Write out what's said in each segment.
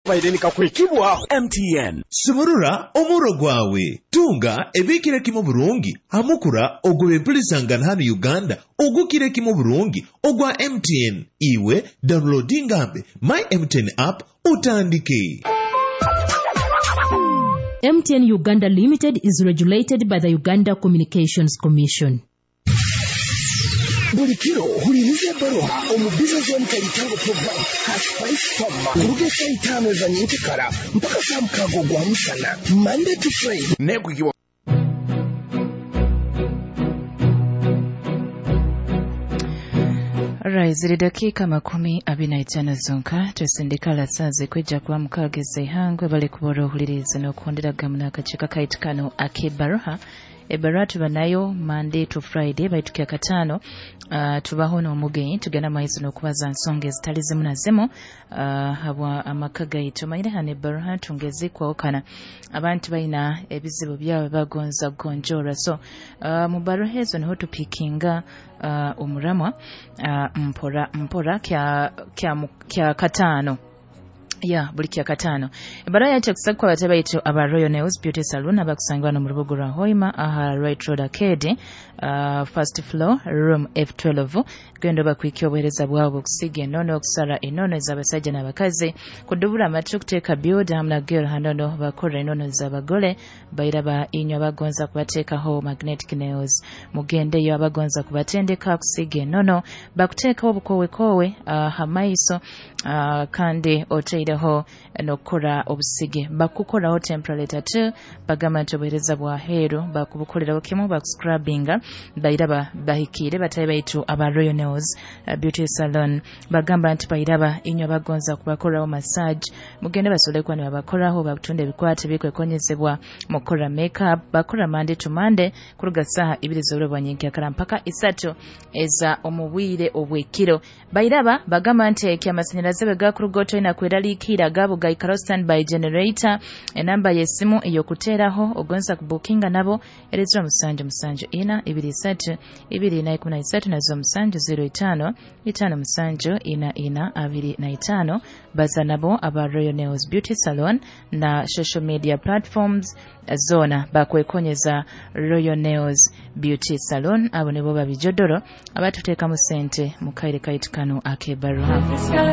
Friday nikakwekibwaho. MTN. Sumurura omuro gwawe. Tunga ebikire kimo burungi. Amukura ogwe empulisangana hano Uganda. Ogukire kimo burungi. Ogwa MTN. Iwe downloadingambe My MTN app utandike. MTN Uganda Limited is regulated by the Uganda Communications Commission. Bulikiro hulirize baroha omubiza zoni kalitango program Cash Price Farmer kuruge saa 5 za nyitikara mpaka saa mkago gwa mchana Monday to Friday Nekukiwa Ziri dakika 25 zonka tusindikala saze kwijja kwa mukageze hangwe bali kuboro hulirize no kondera gamuna akachika kaitikano akebaroha ebaroha tubanayo Monday to Friday baitukia katano tubaho no mugenyi tugana maizo no kubaza nsonga ezitali zimu na zimu habwa amakaga itumaire hane baroha tungeze kwa okana abantu baina ebizibu byabo bagonza gonjora so mu baroha ezo niho tupikinga umuramwa mpora kya katano buli kya katano ebara yacho kusakwa batabaitu aba Royal Nails Beauty Salon abakusangwa no murubugu rwa Hoima aha Right Road Arcade first floor room F12 gwendo bakwikyo obuhereza bwabo okusiga enono okusara enono z'abasajja n'abakazi kudubula amatu kuteeka build hamna girl handono bakora enono z'abagole bayiraba inyo abagonza kubateekaho magnetic nails mugendeyo abagonza kubatendeka kusiga enono bakuteekaho obukowekowe hamaiso kandi oteireho nokora obusige bakukoraho temporary tattoo bagamba nti obuhereza bwa heru bakubukoleraho kimu bakuscrubbinga bayiraba bahikire batayi baitu aba Royal Nails Beauty Salon bagamba nti bayiraba inyo bagonza kubakoraho massage mugende basole kwani babakoraho bakutunde bikwate bikwekonyezebwa mukora makeup bakora Monday to Monday kuruga saha 2 z'olubanyingi akara mpaka 3 eza omubwire obwekiro bayiraba bagamba nti ekyamasannyalaze begakurugoto ina kweralikira gabo gaikaro standby generator enamba yesimu eyokuteeraho ogonza kubookinga nabo erezra musanju ina 23 213 nazo musanju 05 5 musanju ina 25 baza nabo aba Royal Nails Beauty Salon na social media platforms zona bakwekonyeza Royal Nails Beauty Salon abo nebo babijodoro abatuteeka mu sente mu kaire kaitikano akebaruha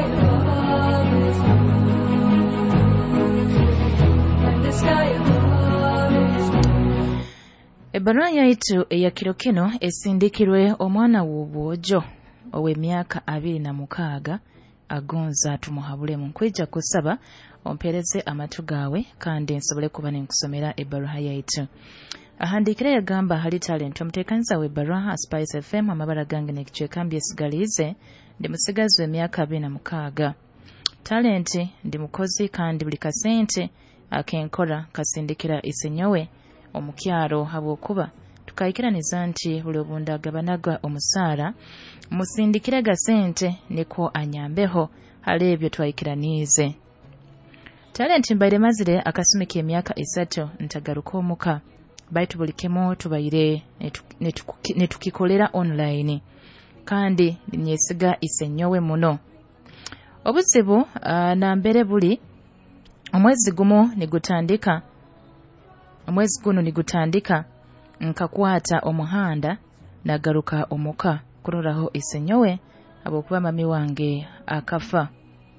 Ebaruha yaitu eya kiro kino esindikirwe omwana w'obwojo ow'emyaka 26 agonza tumuhabule mu kwijja kusaba ompereze amatu gawe kandi nsobole kuba nenkusomera ebaruha yaitu ahandikira yagamba hali talent omuteekanisa w'ebaruha Spice FM amabala gange nekichwekambye sigalize ndi musigazi w'emyaka 26 talent ndi mukozi kandi buli kasente akenkora kasindikira isenyowe omukyaro habwokuba tukayikiraniza nti buli obunda agabanaga omusaara musindikire gasente niko anyambeho hali ebyo twayikiranize talent mbaire mazire akasumika emyaka 3 ntagaruka omuka baitu bulikemo tubaire netukikolera online kandi nyesiga isenyowe muno obuzibu nambere buli omwezi guno nigutandika nkakwata omuhanda nagaruka omuka kururaho isenyowe abokuba mami wange akafa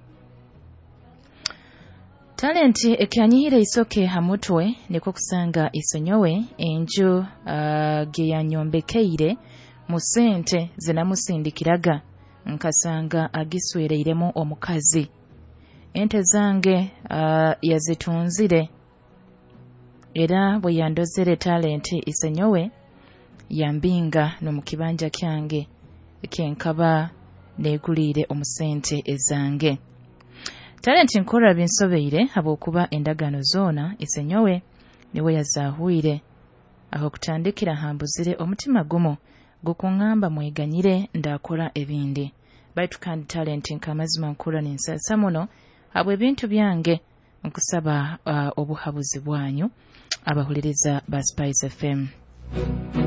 talent ekyanyihire isoke hamutwe niko kusanga isenyowe enju geyanyombekeire mu sente zinamusindikiraga nkasanga agiswereiremu omukazi ente zange yazitunzire era bwe yandozere talent isenyowe yambinga no mukibanja kyange kenkaba negulire omusente ezange talent nkora binsobeire abokuba endagano zona isenyowe niwe yazahuire aho kutandikira hambuzire omutima gumo gukungamba mweganyire ndakora ebindi baitu kandi talent nkamazima nkura ninsasa muno abo ebintu byange nkusaba obuhabuzi bwanyu abahuliriza ba Spice FM